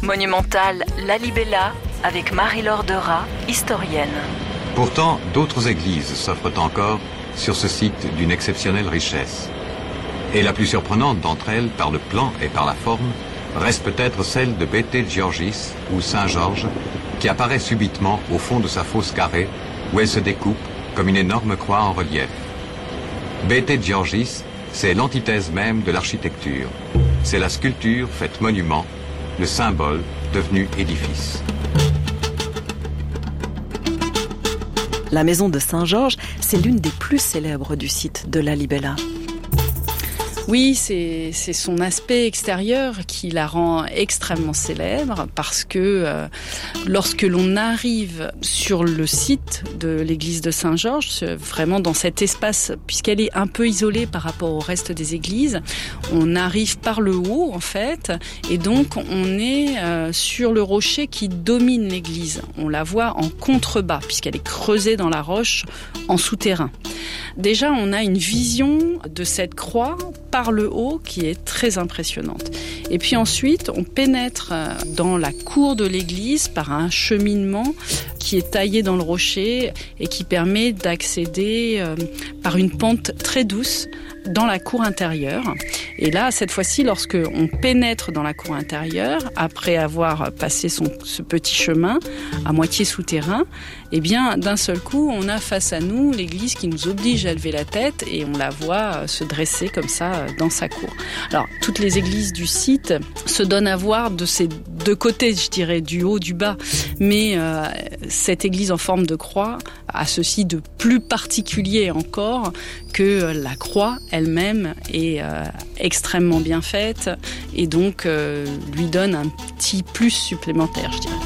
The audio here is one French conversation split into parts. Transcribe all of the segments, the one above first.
Monumentale La Libella avec Marie-Laure Derat, historienne. Pourtant, d'autres églises s'offrent encore sur ce site d'une exceptionnelle richesse. Et la plus surprenante d'entre elles, par le plan et par la forme, reste peut-être celle de Bété Georgis, ou Saint-Georges, qui apparaît subitement au fond de sa fosse carrée, où elle se découpe comme une énorme croix en relief. Bété Georgis, c'est l'antithèse même de l'architecture. C'est la sculpture faite monument, le symbole devenu édifice. La maison de Saint-Georges, c'est l'une des plus célèbres du site de La Libella. Oui, c'est son aspect extérieur qui la rend extrêmement célèbre parce que lorsque l'on arrive sur le site de l'église de Saint-Georges, vraiment dans cet espace, puisqu'elle est un peu isolée par rapport au reste des églises, on arrive par le haut en fait, et donc on est sur le rocher qui domine l'église. On la voit en contrebas puisqu'elle est creusée dans la roche en souterrain. Déjà, on a une vision de cette croix par le haut qui est très impressionnante. Et puis ensuite, on pénètre dans la cour de l'église par un cheminement qui est taillé dans le rocher et qui permet d'accéder par une pente très douce dans la cour intérieure. Et là, cette fois-ci, lorsque on pénètre dans la cour intérieure, après avoir passé ce petit chemin à moitié souterrain, eh bien, d'un seul coup, on a face à nous l'église qui nous oblige à lever la tête et on la voit se dresser comme ça dans sa cour. Alors, toutes les églises du site se donnent à voir de ces deux côtés, je dirais, du haut, du bas. Mais cette église en forme de croix a ceci de plus particulier encore que la croix elle-même est extrêmement bien faite et donc lui donne un petit plus supplémentaire, je dirais.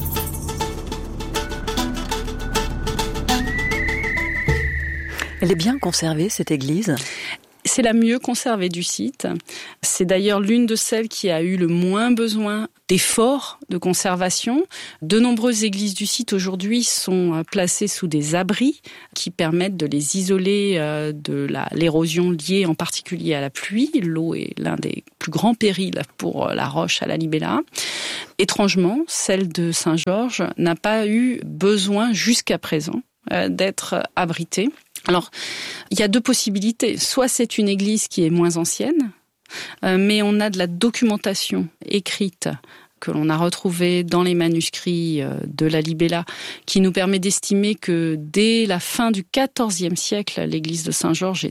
Elle est bien conservée, cette église ? C'est la mieux conservée du site. C'est d'ailleurs l'une de celles qui a eu le moins besoin d'efforts de conservation. De nombreuses églises du site aujourd'hui sont placées sous des abris qui permettent de les isoler de l'érosion liée en particulier à la pluie. L'eau est l'un des plus grands périls pour la roche à La Libella. Étrangement, celle de Saint-Georges n'a pas eu besoin jusqu'à présent d'être abritée. Alors, il y a deux possibilités. Soit c'est une église qui est moins ancienne, mais on a de la documentation écrite que l'on a retrouvée dans les manuscrits de La Libella, qui nous permet d'estimer que dès la fin du XIVe siècle, l'église de Saint-Georges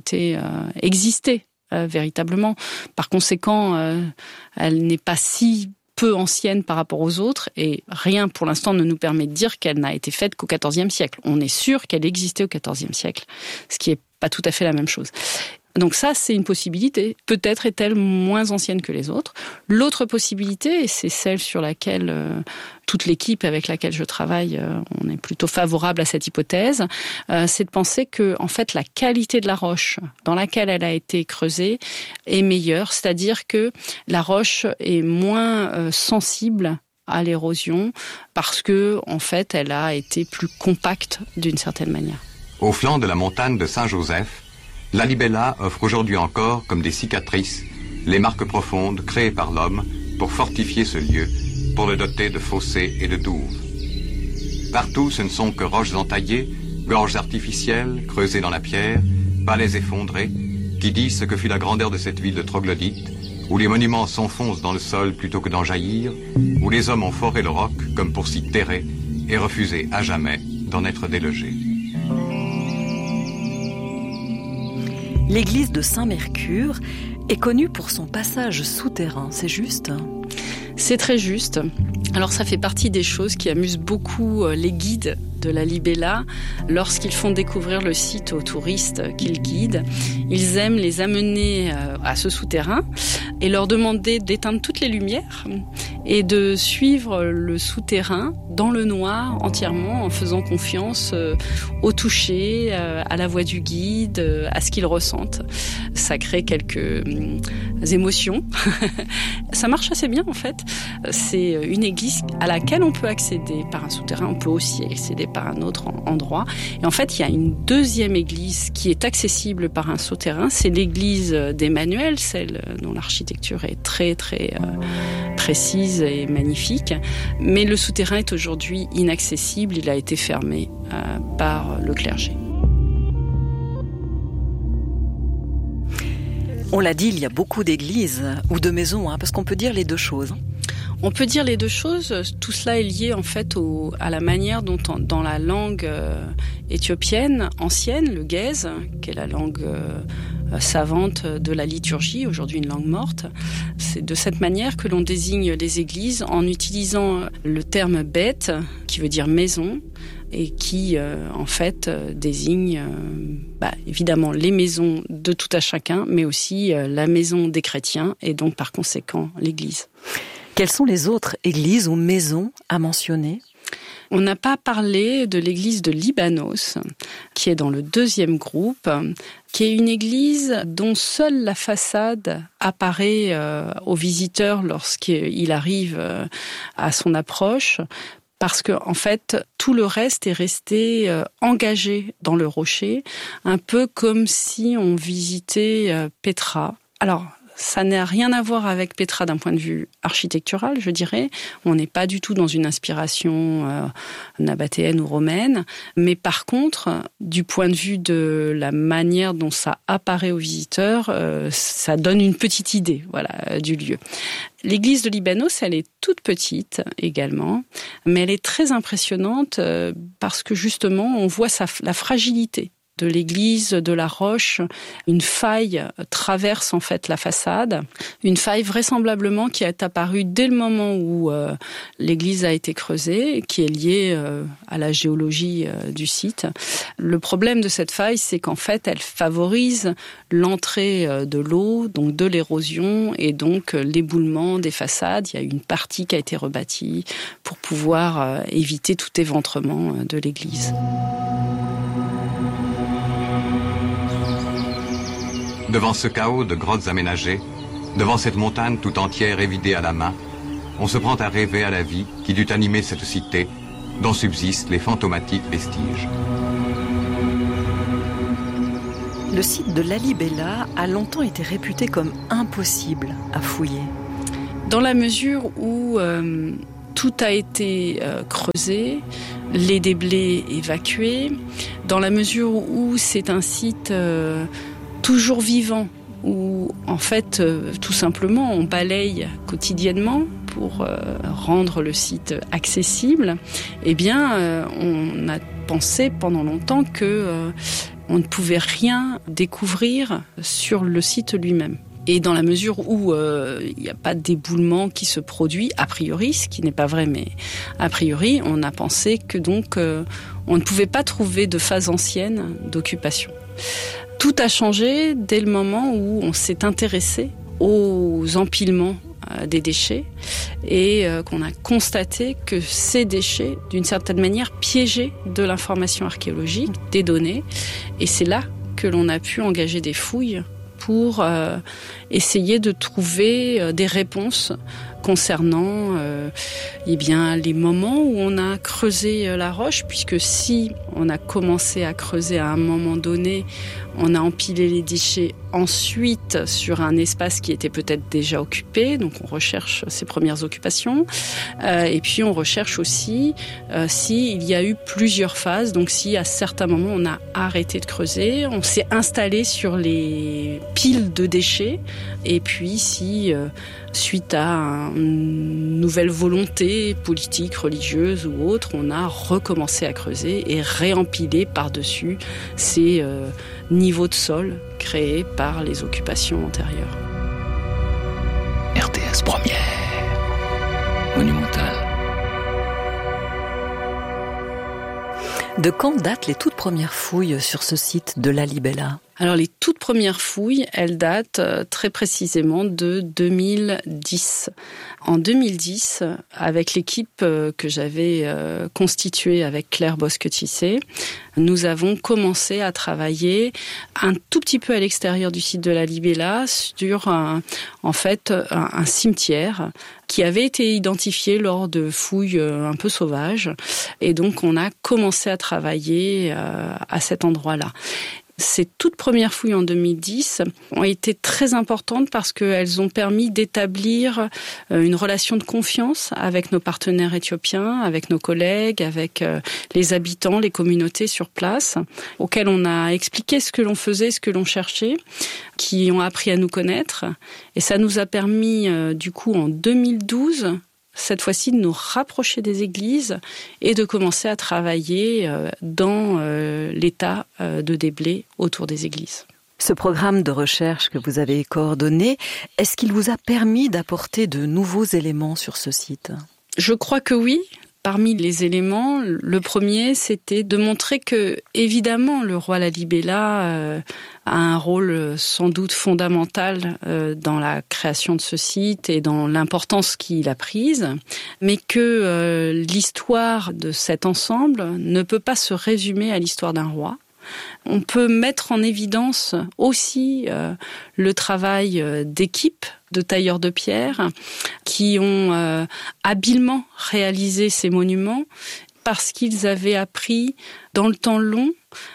existait véritablement. Par conséquent, elle n'est pas si peu ancienne par rapport aux autres et rien pour l'instant ne nous permet de dire qu'elle n'a été faite qu'au XIVe siècle. On est sûr qu'elle existait au XIVe siècle, ce qui n'est pas tout à fait la même chose. Donc ça, c'est une possibilité. Peut-être est-elle moins ancienne que les autres. L'autre possibilité, et c'est celle sur laquelle toute l'équipe avec laquelle je travaille, on est plutôt favorable à cette hypothèse, c'est de penser que, en fait, la qualité de la roche dans laquelle elle a été creusée est meilleure, c'est-à-dire que la roche est moins sensible à l'érosion parce que, en fait, elle a été plus compacte d'une certaine manière. Au flanc de la montagne de Saint-Joseph, La Libella offre aujourd'hui encore, comme des cicatrices, les marques profondes créées par l'homme pour fortifier ce lieu, pour le doter de fossés et de douves. Partout, ce ne sont que roches entaillées, gorges artificielles, creusées dans la pierre, palais effondrés, qui disent ce que fut la grandeur de cette ville de troglodytes, où les monuments s'enfoncent dans le sol plutôt que d'en jaillir, où les hommes ont foré le roc comme pour s'y terrer et refusé à jamais d'en être délogés. L'église de Saint-Mercure est connue pour son passage souterrain, c'est juste ? C'est très juste. Alors ça fait partie des choses qui amusent beaucoup les guides de La Libella. Lorsqu'ils font découvrir le site aux touristes qu'ils guident, ils aiment les amener à ce souterrain et leur demander d'éteindre toutes les lumières et de suivre le souterrain dans le noir entièrement en faisant confiance au toucher, à la voix du guide, à ce qu'ils ressentent. Ça crée quelques émotions. Ça marche assez bien en fait. C'est une église à laquelle on peut accéder par un souterrain, on peut aussi accéder par un autre endroit. Et en fait, il y a une deuxième église qui est accessible par un souterrain, c'est l'église d'Emmanuel, celle dont l'architecture est très très précise et magnifique. Mais le souterrain est aujourd'hui inaccessible, il a été fermé par le clergé. On l'a dit, il y a beaucoup d'églises ou de maisons, parce qu'on peut dire les deux choses. On peut dire les deux choses. Tout cela est lié en fait à la manière dont dans la langue éthiopienne ancienne, le gèze, qui est la langue savante de la liturgie, aujourd'hui une langue morte, c'est de cette manière que l'on désigne les églises en utilisant le terme beth, qui veut dire maison, et qui en fait désigne évidemment les maisons de tout à chacun, mais aussi la maison des chrétiens et donc par conséquent l'église. Quelles sont les autres églises ou maisons à mentionner ? On n'a pas parlé de l'église de Libanos, qui est dans le deuxième groupe, qui est une église dont seule la façade apparaît au visiteur lorsqu'il arrive à son approche. Parce que, en fait, tout le reste est resté engagé dans le rocher, un peu comme si on visitait Pétra. Alors, ça n'a rien à voir avec Pétra d'un point de vue architectural, je dirais. On n'est pas du tout dans une inspiration nabatéenne ou romaine. Mais par contre, du point de vue de la manière dont ça apparaît aux visiteurs, ça donne une petite idée, du lieu. L'église de Libanos, elle est toute petite également, mais elle est très impressionnante parce que justement, on voit la fragilité de l'église, de la roche. Une faille traverse en fait la façade. Une faille vraisemblablement qui est apparue dès le moment où l'église a été creusée, qui est liée à la géologie du site. Le problème de cette faille, c'est qu'en fait, elle favorise l'entrée de l'eau, donc de l'érosion et donc l'éboulement des façades. Il y a une partie qui a été rebâtie pour pouvoir éviter tout éventrement de l'église. Devant ce chaos de grottes aménagées, devant cette montagne tout entière évidée à la main, on se prend à rêver à la vie qui dut animer cette cité, dont subsistent les fantomatiques vestiges. Le site de Lalibela a longtemps été réputé comme impossible à fouiller. Dans la mesure où tout a été creusé, les déblais évacués, dans la mesure où c'est un site toujours vivant, où en fait, tout simplement, on balaye quotidiennement pour rendre le site accessible, eh bien, on a pensé pendant longtemps que on ne pouvait rien découvrir sur le site lui-même. Et dans la mesure où il n'y a pas d'éboulement qui se produit, a priori, ce qui n'est pas vrai, mais a priori, on a pensé que donc on ne pouvait pas trouver de phase ancienne d'occupation. Tout a changé dès le moment où on s'est intéressé aux empilements des déchets et qu'on a constaté que ces déchets, d'une certaine manière, piégeaient de l'information archéologique, des données. Et c'est là que l'on a pu engager des fouilles pour essayer de trouver des réponses concernant les moments où on a creusé la roche, puisque si on a commencé à creuser à un moment donné, on a empilé les déchets ensuite sur un espace qui était peut-être déjà occupé, donc on recherche ces premières occupations, et puis on recherche aussi s'il y a eu plusieurs phases, donc si à certains moments on a arrêté de creuser, on s'est installé sur les piles de déchets, et puis si suite à une nouvelle volonté politique, religieuse ou autre, on a recommencé à creuser et réempiler par-dessus ces niveaux de sol créés par les occupations antérieures. RTS Première, Monumental. De quand datent les toutes premières fouilles sur ce site de Lalibela ? Alors les toutes premières fouilles, elles datent très précisément de 2010. En 2010, avec l'équipe que j'avais constituée avec Claire Bosque-Tissé, nous avons commencé à travailler un tout petit peu à l'extérieur du site de la Libella sur un cimetière qui avait été identifié lors de fouilles un peu sauvages. Et donc on a commencé à travailler à cet endroit-là. Ces toutes premières fouilles en 2010 ont été très importantes parce qu'elles ont permis d'établir une relation de confiance avec nos partenaires éthiopiens, avec nos collègues, avec les habitants, les communautés sur place, auxquels on a expliqué ce que l'on faisait, ce que l'on cherchait, qui ont appris à nous connaître. Et ça nous a permis, du coup, en 2012, cette fois-ci, de nous rapprocher des églises et de commencer à travailler dans l'état de déblai autour des églises. Ce programme de recherche que vous avez coordonné, est-ce qu'il vous a permis d'apporter de nouveaux éléments sur ce site ? Je crois que oui. Parmi les éléments, le premier, c'était de montrer que, évidemment, le roi Lalibela a un rôle sans doute fondamental dans la création de ce site et dans l'importance qu'il a prise, mais que l'histoire de cet ensemble ne peut pas se résumer à l'histoire d'un roi. On peut mettre en évidence aussi le travail d'équipe de tailleurs de pierre qui ont habilement réalisé ces monuments parce qu'ils avaient appris dans le temps long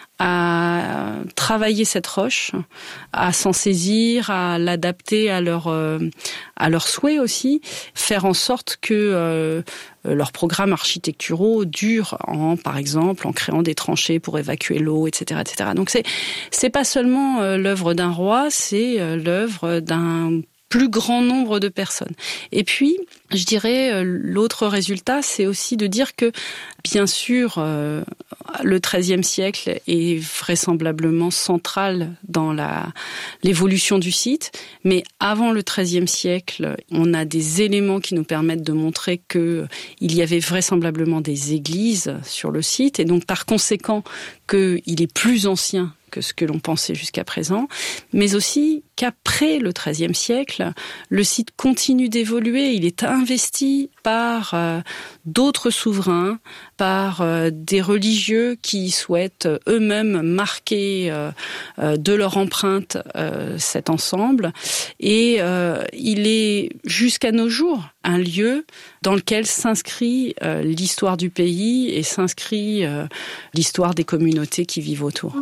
à travailler cette roche, à s'en saisir, à l'adapter à leurs souhaits aussi, faire en sorte que leurs programmes architecturaux durent par exemple, en créant des tranchées pour évacuer l'eau, etc., etc. Donc c'est pas seulement l'œuvre d'un roi, c'est l'œuvre d'un plus grand nombre de personnes. Et puis, je dirais, l'autre résultat, c'est aussi de dire que, bien sûr, le XIIIe siècle est vraisemblablement central dans l'évolution du site, mais avant le XIIIe siècle, on a des éléments qui nous permettent de montrer qu'il y avait vraisemblablement des églises sur le site, et donc par conséquent qu'il est plus ancien que ce que l'on pensait jusqu'à présent, mais aussi qu'après le XIIIe siècle, le site continue d'évoluer. Il est investi par d'autres souverains, par des religieux qui souhaitent eux-mêmes marquer de leur empreinte cet ensemble. Et il est jusqu'à nos jours un lieu dans lequel s'inscrit l'histoire du pays et s'inscrit l'histoire des communautés qui vivent autour.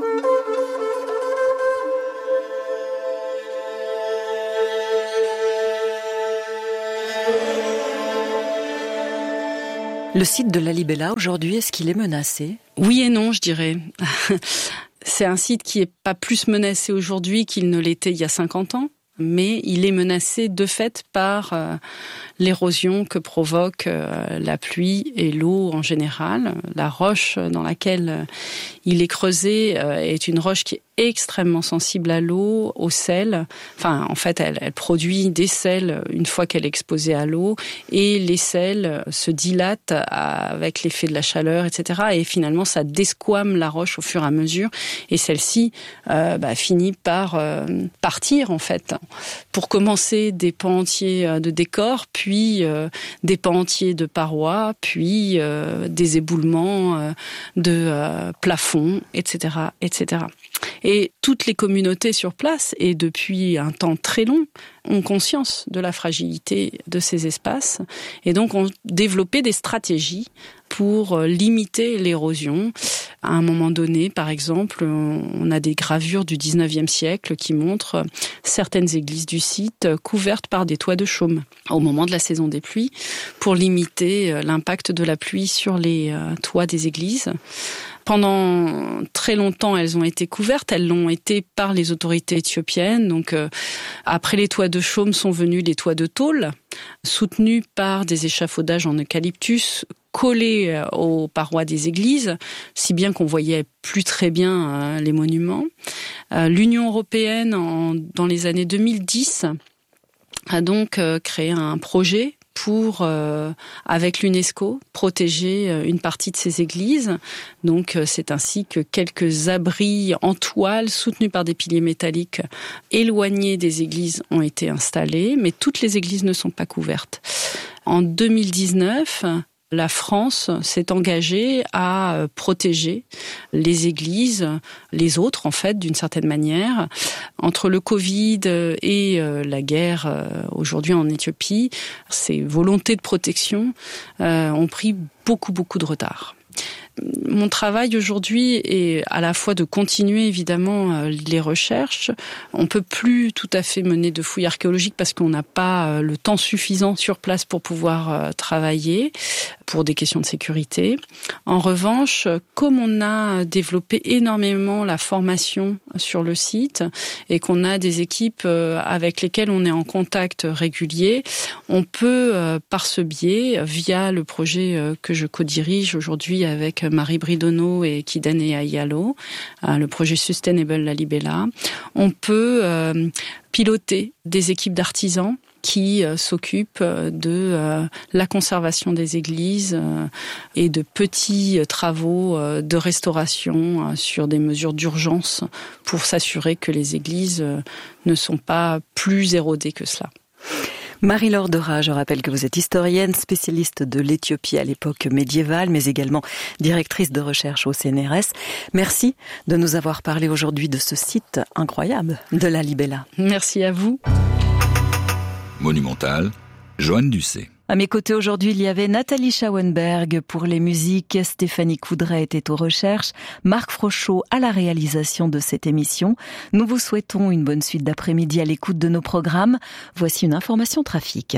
Le site de Lalibela, aujourd'hui, est-ce qu'il est menacé ? Oui et non, je dirais. C'est un site qui n'est pas plus menacé aujourd'hui qu'il ne l'était il y a 50 ans, mais il est menacé de fait par l'érosion que provoque la pluie et l'eau en général. La roche dans laquelle il est creusé est une roche qui est extrêmement sensible à l'eau, au sel. Enfin, en fait, elle produit des sels une fois qu'elle est exposée à l'eau, et les sels se dilatent avec l'effet de la chaleur, etc. Et finalement, ça desquame la roche au fur et à mesure, et celle-ci finit par partir, en fait. Pour commencer, des pans entiers de décors, puis des pans entiers de parois, puis des éboulements de plafonds, etc., etc. Et toutes les communautés sur place, et depuis un temps très long, ont conscience de la fragilité de ces espaces et donc ont développé des stratégies pour limiter l'érosion. À un moment donné, par exemple, on a des gravures du 19e siècle qui montrent certaines églises du site couvertes par des toits de chaume au moment de la saison des pluies pour limiter l'impact de la pluie sur les toits des églises. Pendant très longtemps, elles ont été couvertes. Elles l'ont été par les autorités éthiopiennes. Donc, après les toits de chaume sont venus les toits de tôle, soutenus par des échafaudages en eucalyptus collés aux parois des églises, si bien qu'on voyait plus très bien les monuments. L'Union européenne, dans les années 2010, a donc créé un projet pour, avec l'UNESCO, protéger une partie de ces églises. Donc c'est ainsi que quelques abris en toile soutenus par des piliers métalliques éloignés des églises ont été installés, mais toutes les églises ne sont pas couvertes. En 2019, la France s'est engagée à protéger les églises, les autres en fait, d'une certaine manière. Entre le Covid et la guerre aujourd'hui en Éthiopie, ces volontés de protection ont pris beaucoup de retard. Mon travail aujourd'hui est à la fois de continuer évidemment les recherches. On peut plus tout à fait mener de fouilles archéologiques parce qu'on n'a pas le temps suffisant sur place pour pouvoir travailler pour des questions de sécurité. En revanche, comme on a développé énormément la formation sur le site et qu'on a des équipes avec lesquelles on est en contact régulier, on peut par ce biais, via le projet que je co-dirige aujourd'hui avec Marie Bridonneau et Kidane Ayalo, le projet Sustainable Lalibela, on peut piloter des équipes d'artisans qui s'occupent de la conservation des églises et de petits travaux de restauration sur des mesures d'urgence pour s'assurer que les églises ne sont pas plus érodées que cela. Marie-Laure Dora, je rappelle que vous êtes historienne, spécialiste de l'Éthiopie à l'époque médiévale, mais également directrice de recherche au CNRS. Merci de nous avoir parlé aujourd'hui de ce site incroyable de Lalibela. Merci à vous. Monumental, Joanne Ducé. À mes côtés aujourd'hui, il y avait Nathalie Schauenberg pour les musiques, Stéphanie Coudray était aux recherches, Marc Frochot à la réalisation de cette émission. Nous vous souhaitons une bonne suite d'après-midi à l'écoute de nos programmes. Voici une information trafic.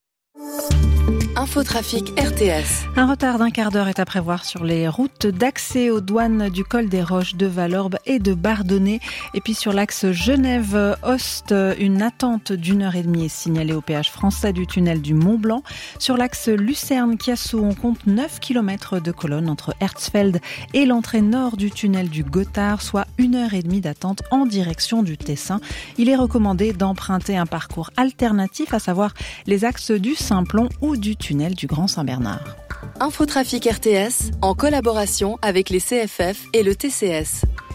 Infotrafic RTS. Un retard d'1 quart d'heure est à prévoir sur les routes d'accès aux douanes du col des Roches, de Valorbe et de Bardonnay. Et puis sur l'axe Genève-Ost, une attente d'1h30 est signalée au péage français du tunnel du Mont-Blanc. Sur l'axe Lucerne-Chiasso, on compte 9 km de colonne entre Herzfeld et l'entrée nord du tunnel du Gothard, soit 1h30 d'attente en direction du Tessin. Il est recommandé d'emprunter un parcours alternatif, à savoir les axes du Simplon ou du tunnel du Grand Saint-Bernard. Infotrafic RTS en collaboration avec les CFF et le TCS.